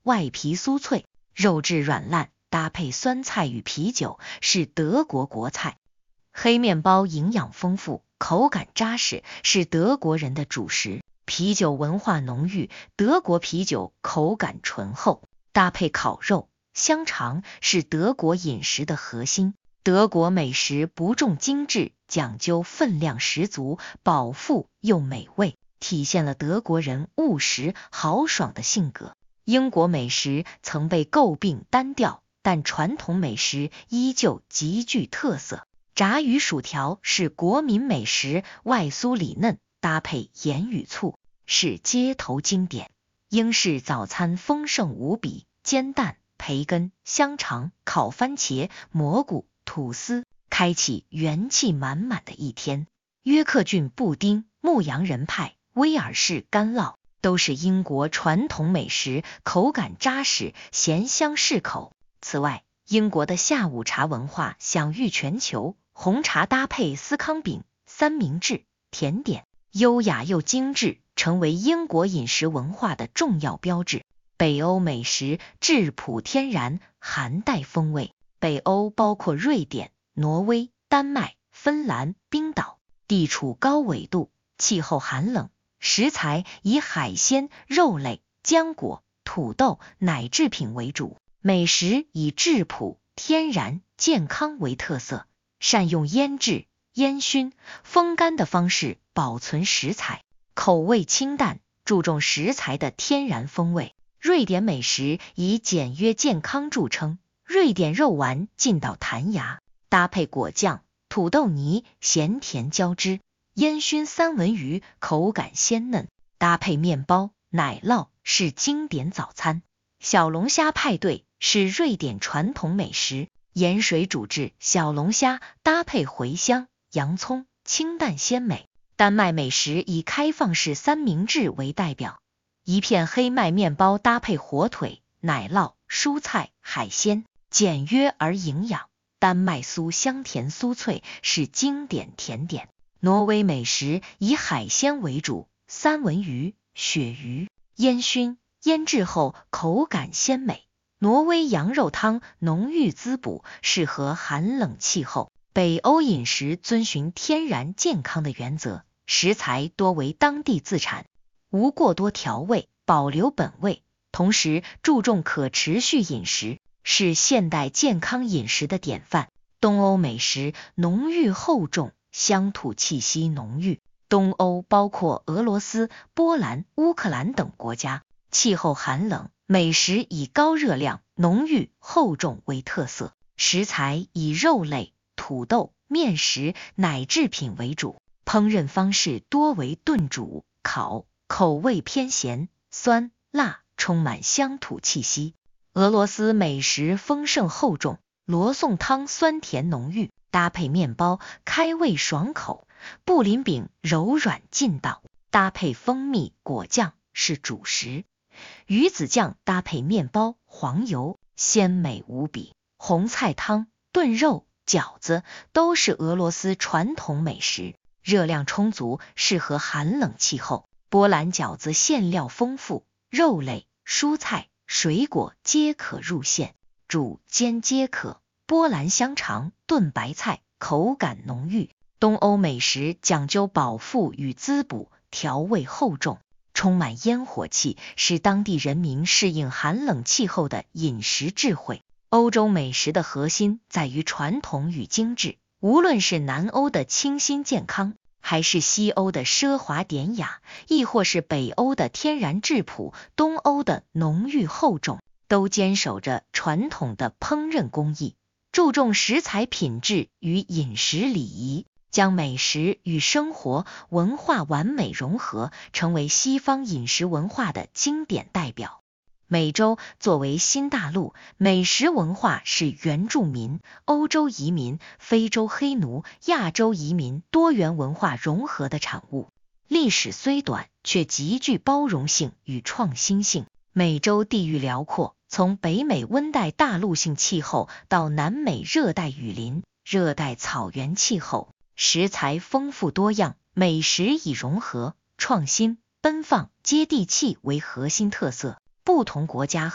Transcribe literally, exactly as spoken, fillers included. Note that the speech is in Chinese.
外皮酥脆，肉质软烂，搭配酸菜与啤酒，是德国国菜。黑面包营养丰富，口感扎实，是德国人的主食。啤酒文化浓郁，德国啤酒口感醇厚，搭配烤肉、香肠，是德国饮食的核心。德国美食不重精致，讲究分量十足，饱腹又美味，体现了德国人务实豪爽的性格。英国美食曾被诟病单调，但传统美食依旧极具特色。炸鱼薯条是国民美食，外酥里嫩，搭配盐与醋，是街头经典。英式早餐丰盛无比，煎蛋、培根、香肠、烤番茄、蘑菇、吐司，开启元气满满的一天。约克郡布丁、牧羊人派、威尔士干酪都是英国传统美食，口感扎实，咸香适口。此外，英国的下午茶文化享誉全球，红茶搭配司康饼、三明治、甜点，优雅又精致，成为英国饮食文化的重要标志。北欧美食质朴天然，含带风味。北欧包括瑞典、挪威、丹麦、芬兰、冰岛，地处高纬度，气候寒冷，食材以海鲜、肉类、浆果、土豆、奶制品为主。美食以质朴、天然、健康为特色，善用腌制、烟熏、风干的方式保存食材，口味清淡，注重食材的天然风味。瑞典美食以简约健康著称，瑞典肉丸劲道弹牙，搭配果酱、土豆泥，咸甜交织。烟熏三文鱼口感鲜嫩，搭配面包、奶酪，是经典早餐。小龙虾派对是瑞典传统美食，盐水煮制小龙虾，搭配茴香、洋葱，清淡鲜美。丹麦美食以开放式三明治为代表，一片黑麦面包搭配火腿、奶酪、蔬菜、海鲜，简约而营养。丹麦酥香甜酥脆，是经典甜点。挪威美食以海鲜为主，三文鱼、鳕鱼，烟熏、腌制后口感鲜美。挪威羊肉汤浓郁滋补，适合寒冷气候。北欧饮食遵循天然健康的原则，食材多为当地自产，无过多调味，保留本味，同时注重可持续饮食，是现代健康饮食的典范。东欧美食浓郁厚重，乡土气息浓郁。东欧包括俄罗斯、波兰、乌克兰等国家，气候寒冷，美食以高热量、浓郁、厚重为特色，食材以肉类、土豆、面食、奶制品为主，烹饪方式多为炖煮、烤，口味偏咸、酸、辣，充满乡土气息。俄罗斯美食丰盛厚重，罗宋汤酸甜浓郁，搭配面包开胃爽口，布林饼柔软劲道，搭配蜂蜜果酱是主食，鱼子酱搭配面包黄油，鲜美无比。红菜汤、炖肉、饺子都是俄罗斯传统美食，热量充足，适合寒冷气候。波兰饺子馅料丰富，肉类、蔬菜、水果皆可入馅，煮煎皆可。波兰香肠、炖白菜口感浓郁。东欧美食讲究饱腹与滋补，调味厚重，充满烟火气，是当地人民适应寒冷气候的饮食智慧。欧洲美食的核心在于传统与精致，无论是南欧的清新健康，还是西欧的奢华典雅，亦或是北欧的天然质朴，东欧的浓郁厚重，都坚守着传统的烹饪工艺，注重食材品质与饮食礼仪，将美食与生活文化完美融合，成为西方饮食文化的经典代表。美洲作为新大陆，美食文化是原住民、欧洲移民、非洲黑奴、亚洲移民多元文化融合的产物。历史虽短，却极具包容性与创新性。美洲地域辽阔，从北美温带大陆性气候到南美热带雨林、热带草原气候，食材丰富多样，美食以融合、创新、奔放、接地气为核心特色。不同国家